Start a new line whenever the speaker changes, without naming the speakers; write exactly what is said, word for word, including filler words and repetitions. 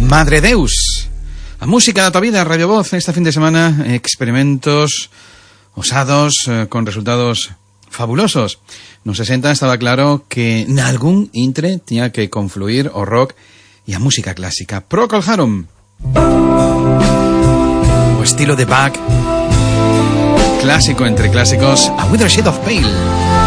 Madre Deus. A música da tua vida, Radio Voz. Este fin de semana, experimentos osados eh, con resultados fabulosos. Nos sesenta estaba claro que nalgún intre tiña que confluir o rock e a música clásica. Procol Harum. O estilo de Bach. Clásico entre clásicos, A Withered Shade of Pale.